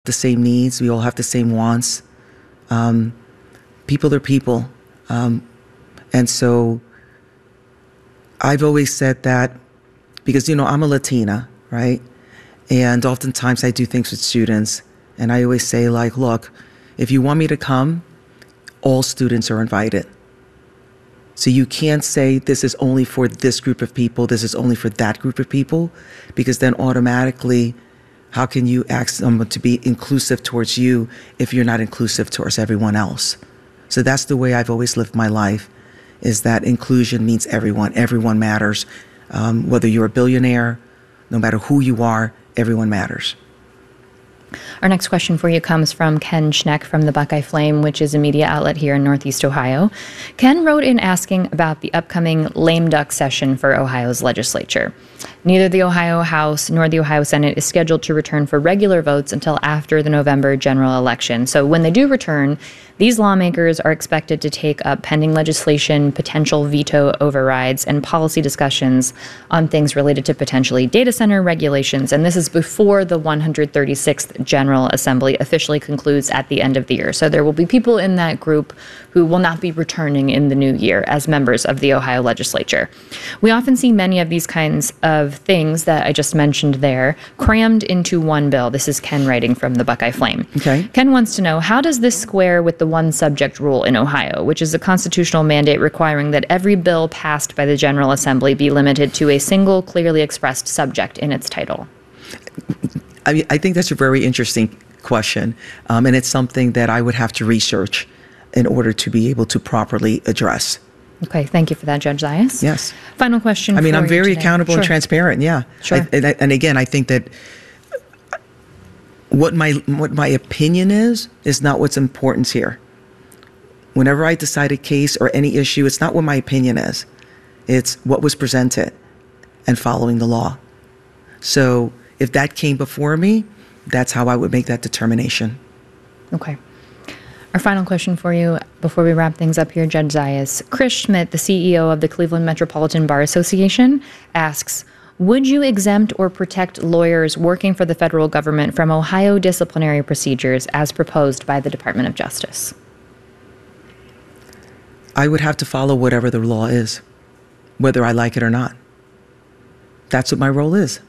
the same needs. We all have the same wants. People are people. And so I've always said that because, I'm a Latina, right? And oftentimes I do things with students. And I always say, look, if you want me to come, all students are invited. So you can't say this is only for this group of people, this is only for that group of people, because then automatically, how can you ask someone to be inclusive towards you if you're not inclusive towards everyone else? So that's the way I've always lived my life, is that inclusion means everyone. Everyone matters. Whether you're a billionaire, no matter who you are, everyone matters. Our next question for you comes from Ken Schneck from the Buckeye Flame, which is a media outlet here in Northeast Ohio. Ken wrote in asking about the upcoming lame duck session for Ohio's legislature. Neither the Ohio House nor the Ohio Senate is scheduled to return for regular votes until after the November general election. So when they do return, these lawmakers are expected to take up pending legislation, potential veto overrides, and policy discussions on things related to potentially data center regulations. And this is before the 136th General Assembly officially concludes at the end of the year. So there will be people in that group who will not be returning in the new year as members of the Ohio legislature. We often see many of these kinds of things that I just mentioned there crammed into one bill. This is Ken writing from the Buckeye Flame. Okay. Ken wants to know, how does this square with the one subject rule in Ohio, which is a constitutional mandate requiring that every bill passed by the General Assembly be limited to a single clearly expressed subject in its title? I think that's a very interesting question, and it's something that I would have to research in order to be able to properly address. Okay, thank you for that, Judge Zayas. Yes. Final question. I'm very accountable and transparent. Yeah. Sure. And again, I think that what my opinion is not what's important here. Whenever I decide a case or any issue, it's not what my opinion is. It's what was presented and following the law. So if that came before me, that's how I would make that determination. Okay. Our final question for you before we wrap things up here, Judge Zayas. Chris Schmidt, the CEO of the Cleveland Metropolitan Bar Association, asks, would you exempt or protect lawyers working for the federal government from Ohio disciplinary procedures as proposed by the Department of Justice? I would have to follow whatever the law is, whether I like it or not. That's what my role is.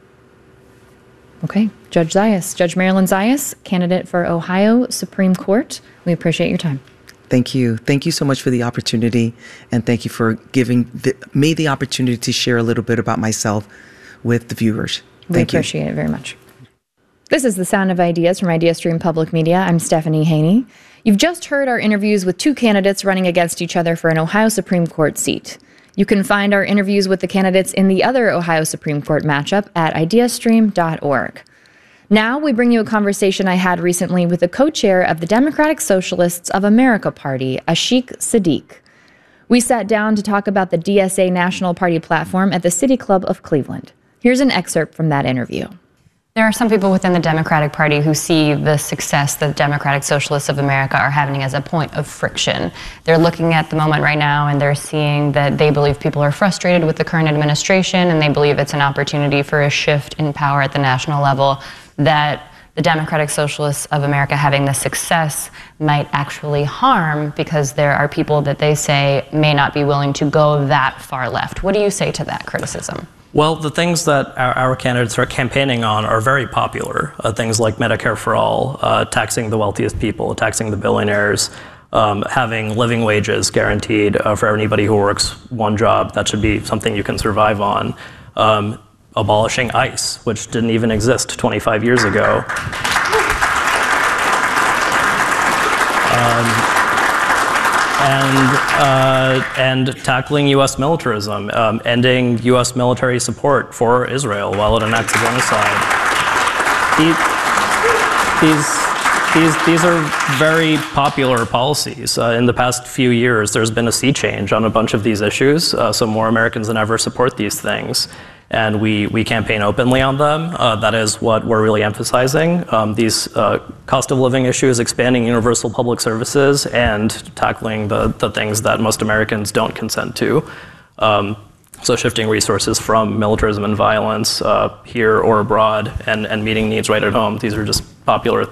Okay. Judge Zayas, Judge Marilyn Zayas, candidate for Ohio Supreme Court. We appreciate your time. Thank you. Thank you so much for the opportunity, and thank you for giving me the opportunity to share a little bit about myself with the viewers. We appreciate it very much. This is The Sound of Ideas from IdeaStream Public Media. I'm Stephanie Haney. You've just heard our interviews with two candidates running against each other for an Ohio Supreme Court seat. You can find our interviews with the candidates in the other Ohio Supreme Court matchup at ideastream.org. Now we bring you a conversation I had recently with the co-chair of the Democratic Socialists of America Party, Ashik Siddiq. We sat down to talk about the DSA National Party platform at the City Club of Cleveland. Here's an excerpt from that interview. There are some people within the Democratic Party who see the success that Democratic Socialists of America are having as a point of friction. They're looking at the moment right now and they're seeing that they believe people are frustrated with the current administration, and they believe it's an opportunity for a shift in power at the national level, that the Democratic Socialists of America having the success might actually harm because there are people that they say may not be willing to go that far left. What do you say to that criticism? Well, the things that our candidates are campaigning on are very popular. Things like Medicare for all, taxing the wealthiest people, taxing the billionaires, having living wages guaranteed for anybody who works one job. That should be something you can survive on. Abolishing ICE, which didn't even exist 25 years ago. And tackling U.S. militarism, ending U.S. military support for Israel while it enacts a genocide. These are very popular policies. In the past few years, there's been a sea change on a bunch of these issues, so more Americans than ever support these things. And we campaign openly on them. That is what we're really emphasizing. These cost of living issues, expanding universal public services, and tackling the things that most Americans don't consent to. So shifting resources from militarism and violence here or abroad and meeting needs right at home. These are just popular